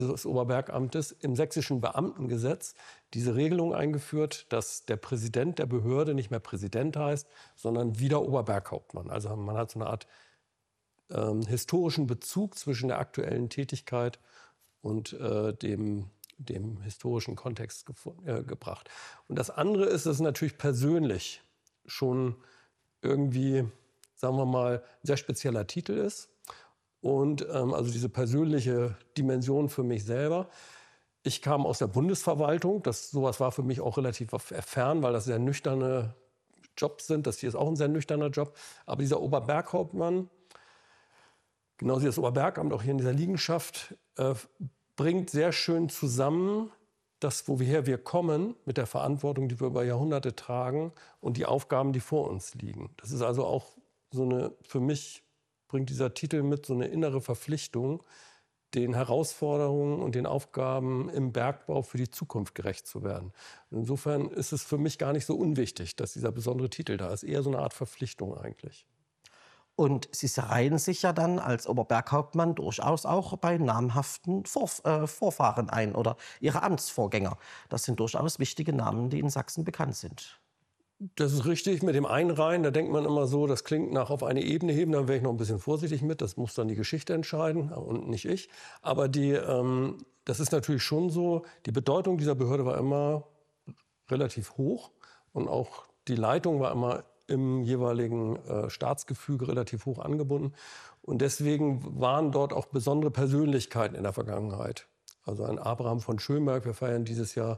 des Oberbergamtes im sächsischen Beamtengesetz diese Regelung eingeführt, dass der Präsident der Behörde nicht mehr Präsident heißt, sondern wieder Oberberghauptmann. Also man hat so eine Art historischen Bezug zwischen der aktuellen Tätigkeit und dem historischen Kontext gebracht. Und das andere ist, dass es natürlich persönlich schon irgendwie, sagen wir mal, ein sehr spezieller Titel ist. Und also diese persönliche Dimension für mich selber. Ich kam aus der Bundesverwaltung. Sowas war für mich auch relativ fern, weil das sehr nüchterne Jobs sind. Das hier ist auch ein sehr nüchterner Job. Aber dieser Oberberghauptmann, genauso wie das Oberbergamt, auch hier in dieser Liegenschaft, bringt sehr schön zusammen, das, woher wir kommen, mit der Verantwortung, die wir über Jahrhunderte tragen und die Aufgaben, die vor uns liegen. Das ist also auch so eine, für mich bringt dieser Titel mit so eine innere Verpflichtung, den Herausforderungen und den Aufgaben im Bergbau für die Zukunft gerecht zu werden. Und insofern ist es für mich gar nicht so unwichtig, dass dieser besondere Titel da ist. Eher so eine Art Verpflichtung eigentlich. Und Sie reihen sich ja dann als Oberberghauptmann durchaus auch bei namhaften Vorfahren ein oder Ihre Amtsvorgänger. Das sind durchaus wichtige Namen, die in Sachsen bekannt sind. Das ist richtig. Mit dem Einreihen, da denkt man immer so, das klingt nach auf eine Ebene heben. Da wäre ich noch ein bisschen vorsichtig mit. Das muss dann die Geschichte entscheiden und nicht ich. Aber das ist natürlich schon so. Die Bedeutung dieser Behörde war immer relativ hoch. Und auch die Leitung war immer im jeweiligen Staatsgefüge relativ hoch angebunden. Und deswegen waren dort auch besondere Persönlichkeiten in der Vergangenheit. Also ein Abraham von Schönberg. Wir feiern dieses Jahr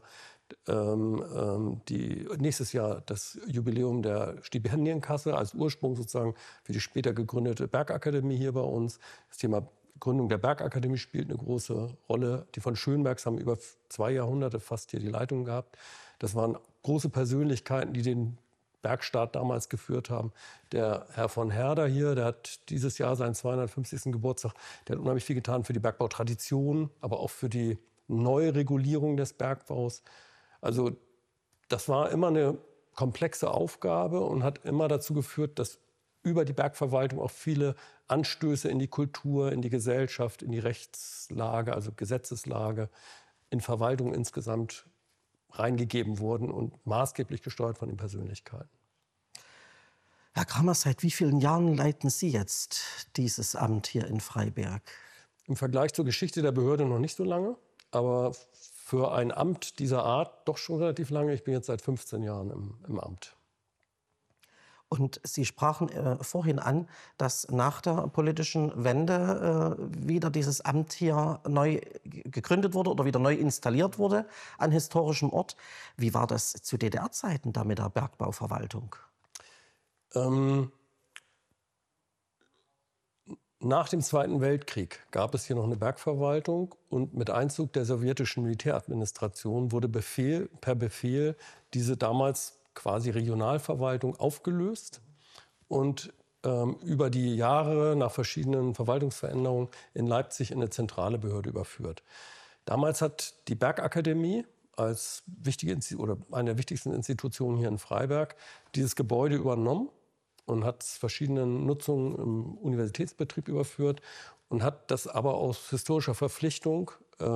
nächstes Jahr das Jubiläum der Stipendienkasse als Ursprung sozusagen für die später gegründete Bergakademie hier bei uns. Das Thema Gründung der Bergakademie spielt eine große Rolle. Die von Schönbergs haben über 2 Jahrhunderte fast hier die Leitung gehabt. Das waren große Persönlichkeiten, die den Bergstaat damals geführt haben. Der Herr von Herder hier, der hat dieses Jahr seinen 250. Geburtstag, der hat unheimlich viel getan für die Bergbautradition, aber auch für die Neuregulierung des Bergbaus. Also das war immer eine komplexe Aufgabe und hat immer dazu geführt, dass über die Bergverwaltung auch viele Anstöße in die Kultur, in die Gesellschaft, in die Rechtslage, also Gesetzeslage, in Verwaltung insgesamt reingegeben wurden und maßgeblich gesteuert von den Persönlichkeiten. Herr Krammer, seit wie vielen Jahren leiten Sie jetzt dieses Amt hier in Freiberg? Im Vergleich zur Geschichte der Behörde noch nicht so lange, aber für ein Amt dieser Art doch schon relativ lange. Ich bin jetzt seit 15 Jahren im Amt. Und Sie sprachen vorhin an, dass nach der politischen Wende wieder dieses Amt hier neu gegründet wurde oder wieder neu installiert wurde an historischem Ort. Wie war das zu DDR-Zeiten da mit der Bergbauverwaltung? Nach dem Zweiten Weltkrieg gab es hier noch eine Bergverwaltung und mit Einzug der sowjetischen Militäradministration wurde per Befehl diese damals quasi Regionalverwaltung aufgelöst und über die Jahre nach verschiedenen Verwaltungsveränderungen in Leipzig in eine zentrale Behörde überführt. Damals hat die Bergakademie als eine der wichtigsten Institutionen hier in Freiberg dieses Gebäude übernommen und hat es verschiedenen Nutzungen im Universitätsbetrieb überführt und hat das aber aus historischer Verpflichtung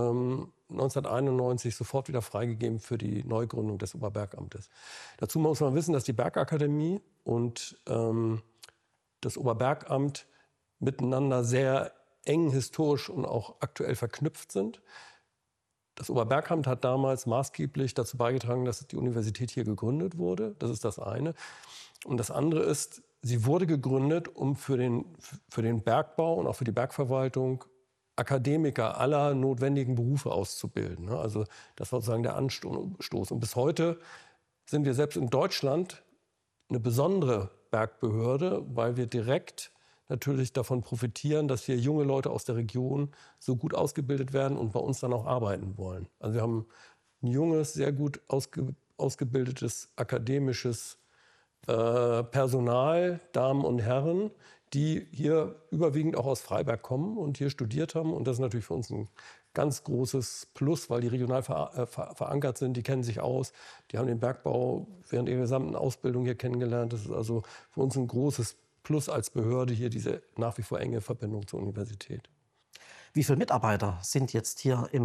1991 sofort wieder freigegeben für die Neugründung des Oberbergamtes. Dazu muss man wissen, dass die Bergakademie und das Oberbergamt miteinander sehr eng historisch und auch aktuell verknüpft sind. Das Oberbergamt hat damals maßgeblich dazu beigetragen, dass die Universität hier gegründet wurde. Das ist das eine. Und das andere ist, sie wurde gegründet, um für den Bergbau und auch für die Bergverwaltung Akademiker aller notwendigen Berufe auszubilden. Also das war sozusagen der Anstoß. Und bis heute sind wir selbst in Deutschland eine besondere Bergbehörde, weil wir direkt natürlich davon profitieren, dass hier junge Leute aus der Region so gut ausgebildet werden und bei uns dann auch arbeiten wollen. Also wir haben ein junges, sehr gut ausgebildetes akademisches Personal, Damen und Herren, die hier überwiegend auch aus Freiberg kommen und hier studiert haben. Und das ist natürlich für uns ein ganz großes Plus, weil die regional verankert sind, die kennen sich aus, die haben den Bergbau während ihrer gesamten Ausbildung hier kennengelernt. Das ist also für uns ein großes Plus als Behörde hier, diese nach wie vor enge Verbindung zur Universität. Wie viele Mitarbeiter sind jetzt hier im